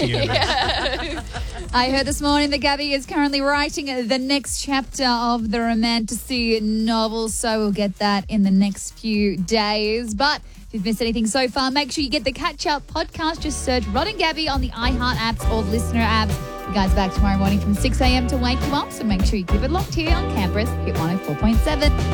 to you. I heard this morning that Gabby is currently writing the next chapter of the Romantasy novel, so we'll get that in the next few days. But if you've missed anything so far, make sure you get the Catch Up podcast. Just search Rod and Gabby on the iHeart apps or listener apps. You guys back tomorrow morning from 6 a.m. to wake you up, so make sure you keep it locked here on Canberra's Hit 104.7.